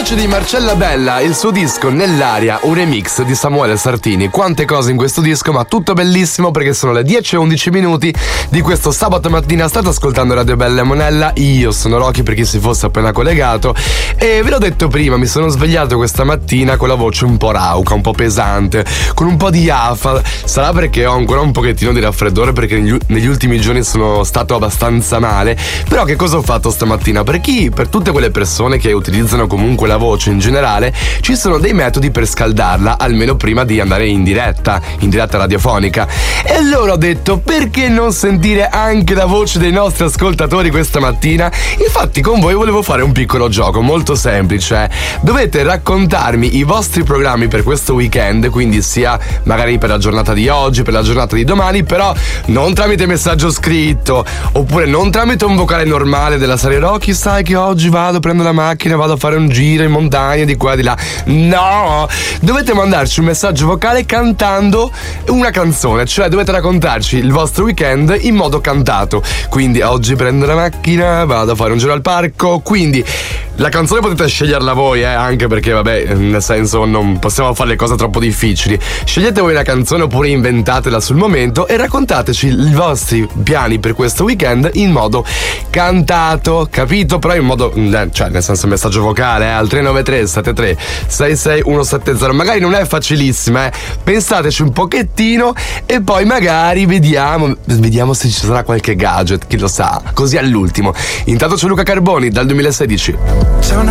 voce di Marcella Bella, il suo disco Nell'aria, un remix di Samuele Sartini. Quante cose in questo disco, ma tutto bellissimo, perché sono le 10:11 minuti di questo sabato mattina. State ascoltando Radio Bella e Monella, io sono Rocky per chi si fosse appena collegato, e ve l'ho detto prima, mi sono svegliato questa mattina con la voce un po' rauca, un po' pesante, con un po' di afa. Sarà perché ho ancora un pochettino di raffreddore, perché negli ultimi giorni sono stato abbastanza male. Però che cosa ho fatto stamattina? Per tutte quelle persone che utilizzano comunque la voce in generale, ci sono dei metodi per scaldarla, almeno prima di andare in diretta radiofonica. E allora ho detto, perché non sentire anche la voce dei nostri ascoltatori questa mattina? Infatti con voi volevo fare un piccolo gioco molto semplice. Dovete raccontarmi i vostri programmi per questo weekend, quindi sia magari per la giornata di oggi, per la giornata di domani, però non tramite messaggio scritto, oppure non tramite un vocale normale della serie Rocky, sai che oggi prendo la macchina, vado a fare un giro in montagna di qua e di là. No! Dovete mandarci un messaggio vocale cantando una canzone, cioè dovete raccontarci il vostro weekend in modo cantato. Quindi oggi prendo la macchina, vado a fare un giro al parco. Quindi la canzone potete sceglierla voi, anche perché vabbè, nel senso non possiamo fare le cose troppo difficili. Scegliete voi la canzone oppure inventatela sul momento e raccontateci i vostri piani per questo weekend in modo cantato, capito? Però in modo, cioè nel senso messaggio vocale, al 393 73 66170. Magari non è facilissima, pensateci un pochettino e poi magari vediamo se ci sarà qualche gadget, chi lo sa, così all'ultimo. Intanto c'è Luca Carboni dal 2016.